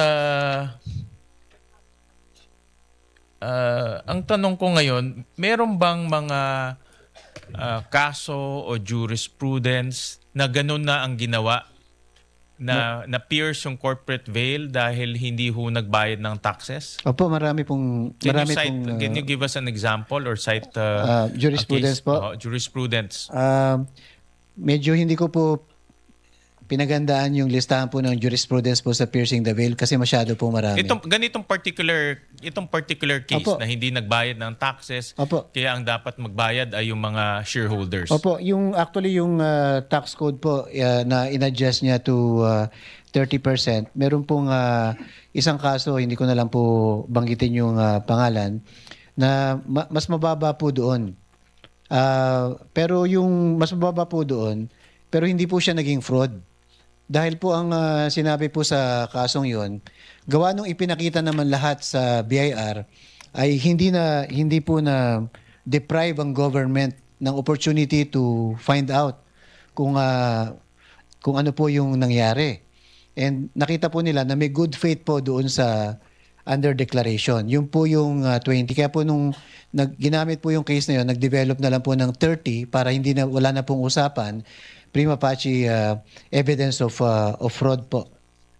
ah, ang tanong ko ngayon, meron bang mga ah, kaso o jurisprudence na ganun na ang ginawa na na-pierce yung corporate veil dahil hindi ho nagbayad ng taxes? Opo, marami pong Can marami you, cite, pong uh, can you give us an example or cite uh, uh, jurisprudence a case? po. Oo, jurisprudence. Um, medyo hindi ko po pinagandaan yung listahan po ng jurisprudence po sa piercing the veil kasi masyado po marami. Itong ganitong particular itong particular case Opo. na hindi nagbayad ng taxes, Opo. kaya ang dapat magbayad ay yung mga shareholders. Opo, yung actually yung uh, tax code po uh, na in-adjust niya to uh, thirty percent. Meron pong uh, isang kaso, hindi ko na lang po banggitin yung uh, pangalan, na ma- mas mababa po doon. Uh, pero yung mas mababa po doon, pero hindi po siya naging fraud. Dahil po ang uh, sinabi po sa kasong yon, gawa nung ipinakita naman lahat sa B I R ay hindi na hindi po na deprive ang government ng opportunity to find out kung uh, kung ano po yung nangyari. And nakita po nila na may good faith po doon sa under declaration. Yung po yung uh, twenty. Kaya po nung nag, ginamit po yung case na yun, nag-develop na lang po ng thirty para hindi na wala na pong usapan. Prima facie uh, evidence of uh, of fraud po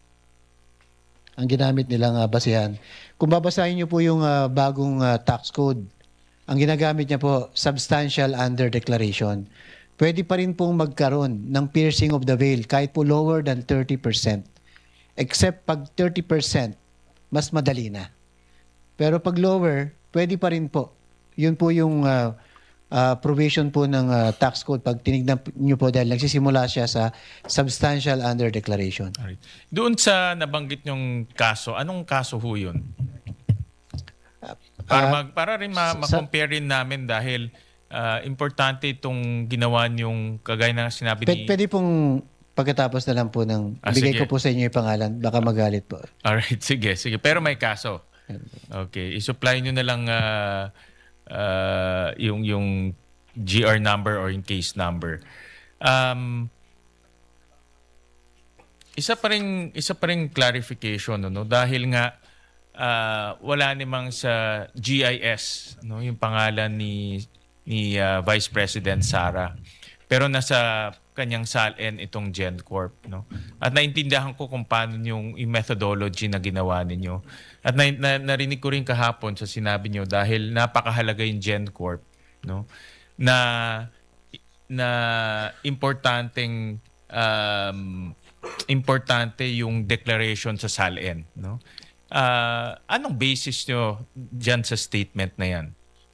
ang ginamit nilang uh, basihan. Kung babasahin niyo po yung uh, bagong uh, tax code, ang ginagamit niya po substantial under declaration. Pwede pa rin pong magkaroon ng piercing of the veil kahit po lower than thirty percent. Except pag thirty percent, mas madali na. Pero pag lower, pwede pa rin po. Yun po yung uh, Uh, provision po ng uh, tax code pag tinignan niyo po dahil nagsisimula siya sa substantial under declaration. Alright. Doon sa nabanggit nyong kaso, anong kaso ho yun? Para, Uh, mag, para rin ma- sa- ma-compare rin namin dahil ah, importante itong ginawa niyong kagaya na sinabi P- ni... pwede pong pagkatapos na lang po ng Ah, bigay sige. ko po sa inyo yung pangalan, baka magalit po. Alright, sige, sige. Pero may kaso. Okay, i-supply nyo na lang ah, ah, yung yung G R number or yung case number. Um, isa pa ring isa pa ring clarification no dahil nga ah, wala namang sa G I S no yung pangalan ni ni ah, Vice President Sara. Pero nasa kanyang S A L N itong GenCorp, no? At naintindihan ko kung paano yung, yung methodology na ginawa ninyo. At na, na, narinig ko rin kahapon sa sinabi nyo dahil napakahalaga yung GenCorp, no? Na na importanteng um, importante yung declaration sa S A L N, no? Ah, anong basis nyo dyan sa statement na yan?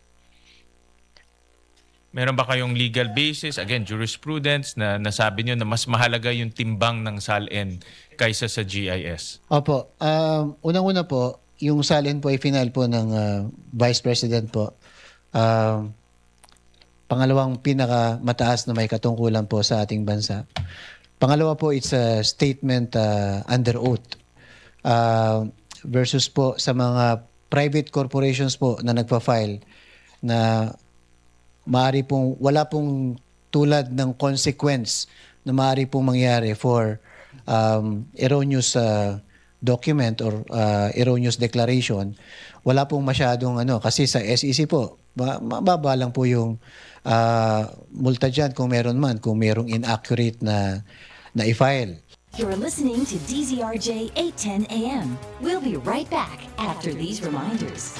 Meron ba kayong legal basis, again, jurisprudence, na nasabi nyo na mas mahalaga yung timbang ng S A L N kaysa sa G I S? Opo, um, unang-una po, yung S A L N po ay final po ng uh, Vice President po. Um, pangalawang pinakamataas na may katungkulan po sa ating bansa. Pangalawa po, it's a statement uh, under oath uh, versus po sa mga private corporations po na nagpa-file na maaari pong, wala pong tulad ng consequence na maaari pong mangyari for um, erroneous uh, document or uh, erroneous declaration, wala pong masyadong ano, kasi sa S E C po, ma- mababa lang po yung uh, multa dyan kung meron man, kung merong inaccurate na, na i-file. You're listening to D Z R J eight ten A M. We'll be right back after these reminders.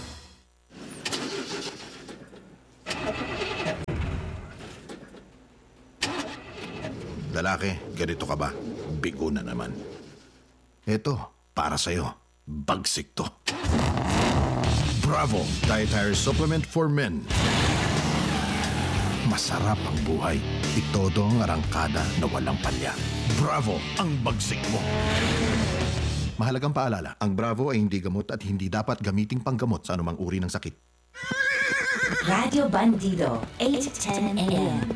Lalaki, ganito ka ba? Bigo na naman. Ito, para sa'yo. Bagsik to. Bravo! Dietary Supplement for Men. Masarap ang buhay. Itodo ang arangkada na walang palya. Bravo! Ang bagsik mo. Mahalagang paalala, ang Bravo ay hindi gamot at hindi dapat gamiting panggamot sa anumang uri ng sakit. Radio Bandido, eight ten A M.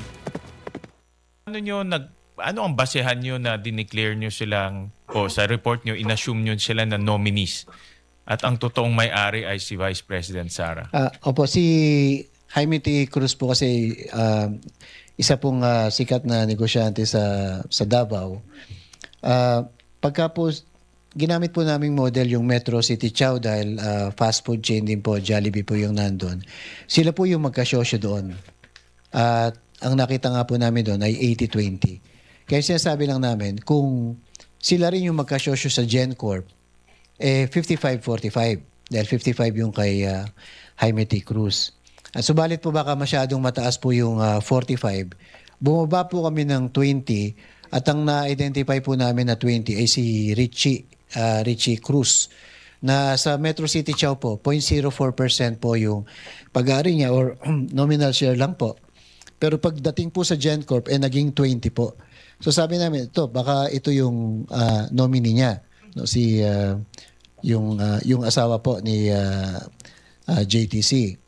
Ano nyo nag ano ang basehan nyo na dineclare nyo silang o sa report nyo inassume nyo sila na nominees at ang totoong may-ari ay si Vice President Sara? Ah, opo, si Jaime T. Cruz po kasi ah, isa pong ah, sikat na negosyante sa sa Davao. Ah, pagka po ginamit po naming model yung Metro City Chow dahil ah, fast food chain din po, Jollibee po yung nandun. Sila po yung magkasosyo doon. At ang nakita nga po namin doon ay eighty twenty. Kaya sinasabi lang namin, kung sila rin yung magkasosyo sa GenCorp, eh fifty-five forty-five. Dahil fifty-five yung kay uh, Jaime T. Cruz. At subalit po baka masyadong mataas po yung uh, forty-five. Bumaba po kami ng twenty at ang na-identify po namin na twenty ay si Richie, uh, Richie Cruz. Na sa Metro City Chow po, zero point zero four percent po yung pag-aari niya or nominal share lang po. Pero pagdating po sa GenCorp, eh naging twenty po. So sabi namin, ito, baka ito yung uh, nominee niya. No, si, uh, yung, uh, yung asawa po ni uh, uh, J T C.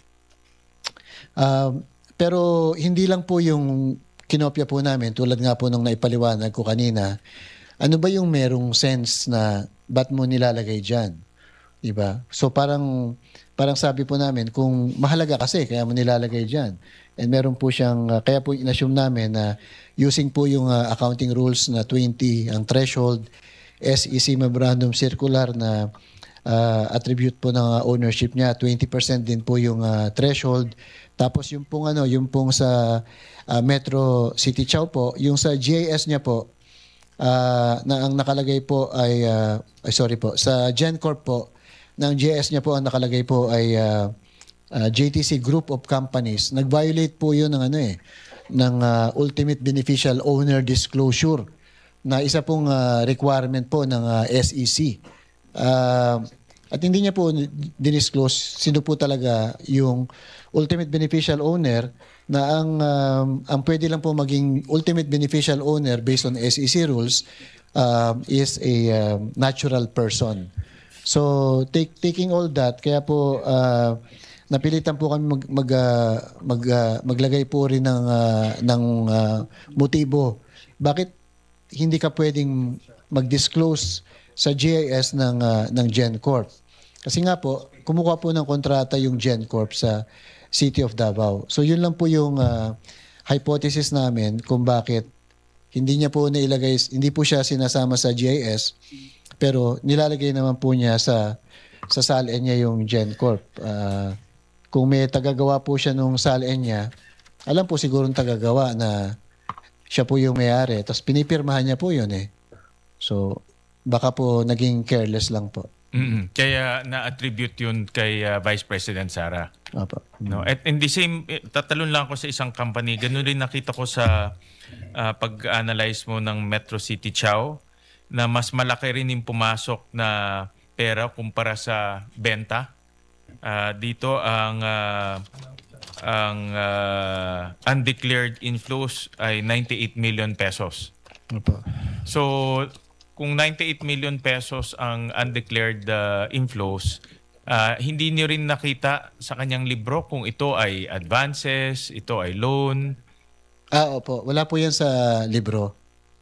Uh, pero hindi lang po yung kinopya po namin, tulad nga po nung naipaliwanag ko kanina, ano ba yung merong sense na ba't mo nilalagay dyan? Diba? So parang, parang sabi po namin, kung mahalaga kasi, kaya mo nilalagay dyan. And meron po siyang, uh, kaya po inassume namin na using po yung uh, accounting rules na twenty ang threshold, S E C memorandum circular na uh, attribute po ng uh, ownership niya, twenty percent din po yung uh, threshold. Tapos yung pong ano, yung pong sa uh, Metro City Chow po, yung sa G I S niya po, uh, na ang nakalagay po ay, uh, ay sorry po, sa GenCorp po, ng G I S niya po ang nakalagay po ay uh, uh, J T C Group of Companies. Nag-violate po yun ng ano eh, ng uh, Ultimate Beneficial Owner Disclosure na isa pong uh, requirement po ng uh, S E C. Uh, at hindi niya po dinisclose sino po talaga yung Ultimate Beneficial Owner na ang um, ang pwede lang po maging Ultimate Beneficial Owner based on S E C rules uh, is a uh, natural person. So take, taking all that, kaya po uh, napilitan po kami mag, mag, uh, mag, uh, maglagay po rin ng, uh, ng uh, motibo. Bakit hindi ka pwedeng mag-disclose sa G I S ng, uh, ng GenCorp? Kasi nga po, kumukuha po ng kontrata yung GenCorp sa City of Davao. So yun lang po yung uh, hypothesis namin kung bakit hindi niya po nailagay, hindi po siya sinasama sa G I S, pero nilalagay naman po niya sa sa S A L-N niya yung GenCorp. Uh, kung may tagagawa po siya nung S A L-N niya, alam po siguro ng tagagawa na siya po yung may-ari. Tapos pinipirmahan niya po yun eh. So, baka po naging careless lang po. Mm-mm. Kaya na-attribute yun kay uh, Vice President Sara. Opo. No, at in the same, eh, tatalon lang ako sa isang company. Ganun rin nakita ko sa uh, pag-analyze mo ng Metro City Chow na mas malaki rin yung pumasok na pera kumpara sa benta. Uh, dito ang uh, ang uh, undeclared inflows ay ninety-eight million pesos. Opo. So kung ninety-eight million pesos ang undeclared uh, inflows, uh, hindi niyo rin nakita sa kanyang libro kung ito ay advances, ito ay loan. Ah, opo. Wala po yan sa libro.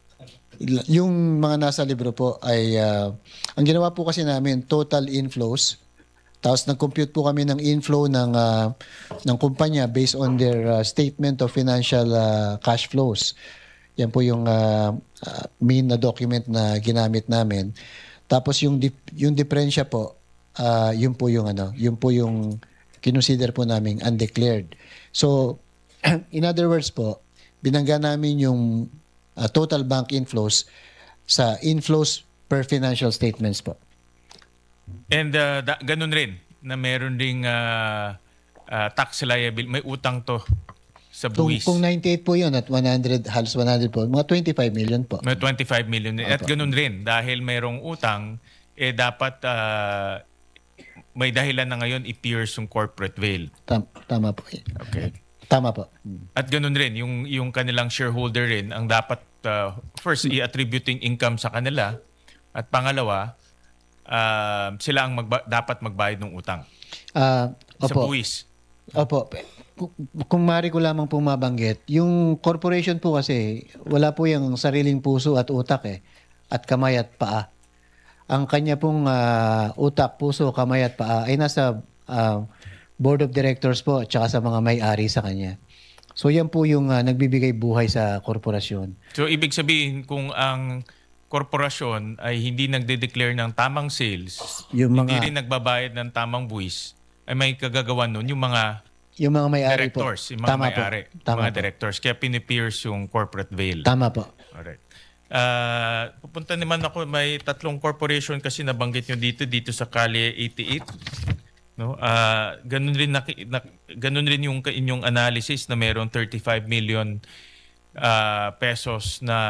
Yung mga nasa libro po ay, uh, ang ginawa po kasi namin, total inflows. Tapos nag-compute po kami ng inflow ng, uh, ng kumpanya based on their uh, statement of financial uh, cash flows. Yan po yung uh, uh, main na document na ginamit namin. Tapos yung dip, yung diferensya po, ah, yun po yung ano, yun po yung kinonsider po namin undeclared. So, in other words po, binangga namin yung ah, total bank inflows sa inflows per financial statements po. And uh, da, ganun rin na meron ding uh, uh, tax liability, may utang to sa Kung, buwis. kung ninety-eight po yun at one hundred, halos one hundred po, mga twenty-five million po. May twenty-five million. At ganun rin, dahil mayroong utang, eh dapat uh, may dahilan na ngayon i-pierce yung corporate veil. Tam- tama po. Okay. Tama po. At ganun rin, yung, yung kanilang shareholder rin, ang dapat uh, first, i-attributing income sa kanila. At pangalawa, uh, sila ang magba- dapat magbayad ng utang Ah, sa opo. buwis. Opo. Kung- Kung mari ko lamang pong mabanggit, yung corporation po kasi, wala po yung sariling puso at utak eh, at kamay at paa. Ang kanya pong ah, utak, puso, kamay at paa ay nasa ah, board of directors po at saka sa mga may-ari sa kanya. So yan po yung ah, nagbibigay buhay sa korporasyon. So, ibig sabihin, kung ang korporasyon ay hindi nagde-declare ng tamang sales, Yung hindi mga rin nagbabayad ng tamang buwis, ay may kagagawan nun yung mga yung mga may-ari po. directors, yung mga Tama po. may-ari, Tama mga po. directors. Kaya pinipierce yung corporate veil. Tama po. Alright. Uh, pupunta naman ako, may tatlong corporation kasi nabanggit nyo dito, dito sa Kalye eighty-eight. No? Uh, ganun rin na, na, ganun rin yung inyong analysis na meron thirty-five million uh, pesos na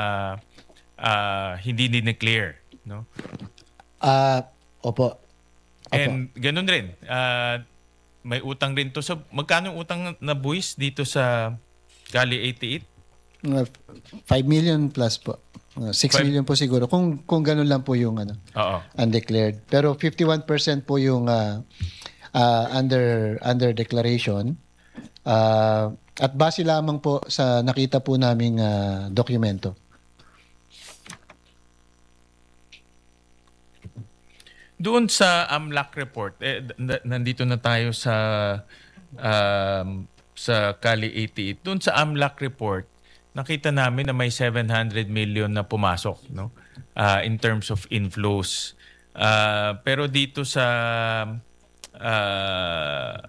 uh, hindi dineclare, no? Ah, opo. Opo. And ganun rin, uh, may utang rin to sa magkano yung utang na buwis dito sa Kalye eighty-eight? Mga five million plus po. Mga six Five- million po siguro. Kung kung ganun lang po yung ano, Oo. undeclared. Pero fifty-one percent po yung ah, ah, under under declaration. Ah, at base lamang po sa nakita po naming ah, dokumento. Doon sa AMLAC report, eh, n- nandito na tayo sa um, sa Kalye eighty-eight. Doon sa AMLAC report, nakita namin na may seven hundred million na pumasok, no? Ah, in terms of inflows. Ah, pero dito sa ah,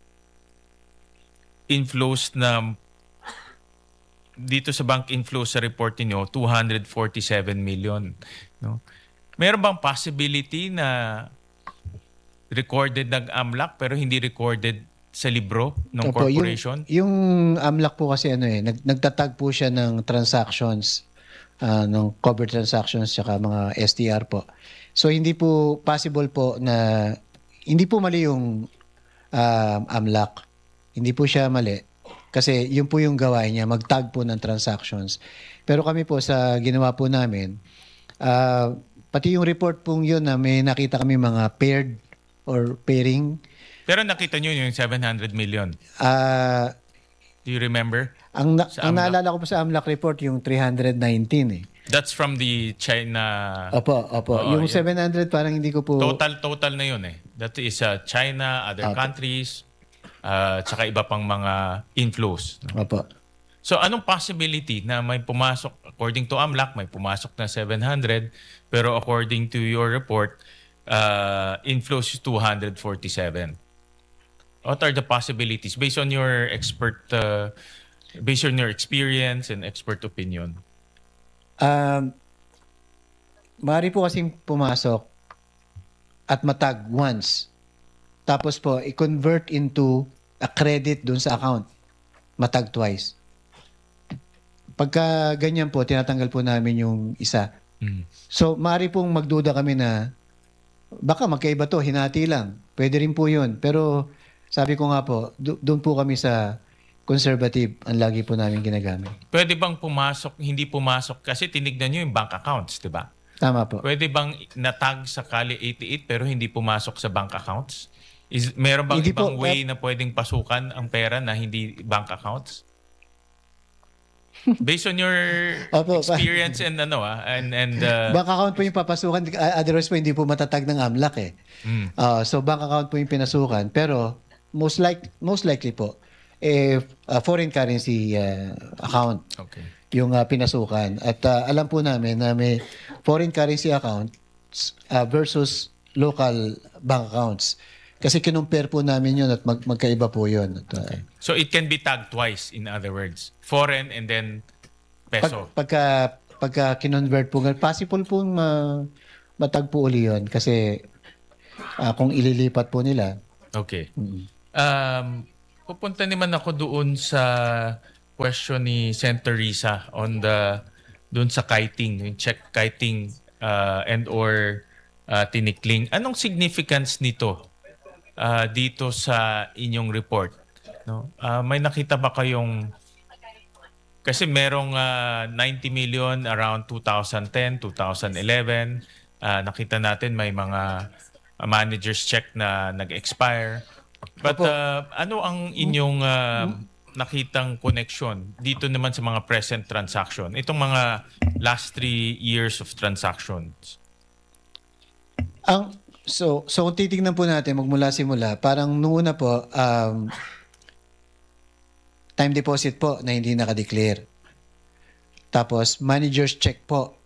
inflows na dito sa bank inflows sa report niyo, two hundred forty-seven million, no? Meron bang possibility na recorded ng AMLAC pero hindi recorded sa libro ng Opo, corporation? Yung, yung AMLAC po kasi ano eh, nag, nagtatag po siya ng transactions, ah, ng covered transactions saka mga S T R po. So hindi po possible po na, hindi po mali yung um, AMLAC. Hindi po siya mali. Kasi yun po yung gawain niya, mag-tag po ng transactions. Pero kami po sa ginawa po namin, ah, pati yung report pong yun na may nakita kami mga paired or pairing. Pero nakita nyo yung seven hundred million. Ah, Do you remember? ang na- Sa ang AMLAC? naalala ko po sa AMLAC report yung three hundred nineteen eh. That's from the China... Opo, opo. Oo, yung yun. seven hundred parang hindi ko po Total, total na yun eh. That is uh, China, other Opo. countries, uh, tsaka iba pang mga inflows. No? Opo. So anong possibility na may pumasok, according to AMLAC, may pumasok na seven hundred, pero according to your report, uh, inflows is two hundred forty-seven. What are the possibilities based on your expert, uh, based on your experience and expert opinion? Um, maaari po kasing pumasok at matag once. Tapos po, i-convert into a credit dun sa account. Matag twice. Pagka ganyan po, tinatanggal po namin yung isa. Mm. So, maaari pong magduda kami na baka magkaiba to, hinati lang. Pwede rin po yun. Pero sabi ko nga po, do- doon po kami sa conservative ang lagi po namin ginagamit. Pwede bang pumasok, hindi pumasok, kasi tinignan nyo yung bank accounts, di ba? Tama po. Pwede bang natag sa Kalye eighty-eight pero hindi pumasok sa bank accounts? Is, meron bang Hindi po, ibang way na pwedeng pasukan ang pera na hindi bank accounts? Based on your Opo, pa- experience and ano ah, and and uh, Bank account po yung papasukan. Uh, Otherwise po, hindi po matatag ng AMLAC eh. mm, Uh, so, bank account po yung pinasukan. Pero, most, like, most likely po, eh, uh, foreign currency uh, account okay. yung uh, pinasukan. At uh, alam po namin na may foreign currency account uh, versus local bank accounts. Kasi kinumpare po namin yun at mag magkaiba po yun. At, uh, So it can be tagged twice, in other words. Foreign and then pag, peso. pagka, pagka kinonvert po, possible po ma, matagpo uli yun. Kasi uh, kung ililipat po nila. Okay. Um, pupunta naman ako doon sa question ni Senator Risa on the doon sa kiting, yung check kiting uh, and or uh, tinikling. Anong significance nito uh, dito sa inyong report? No? Uh, may nakita ba kayong kasi merong uh, ninety million around two thousand ten, two thousand eleven. Uh, nakita natin may mga uh, managers check na nag-expire. But uh, ano ang inyong uh, nakitang connection dito naman sa mga present transaction? Itong mga last three years of transactions. Ang so so kung titingnan po natin magmula simula, parang noong una po um, time deposit po na hindi naka-declare. Tapos managers check po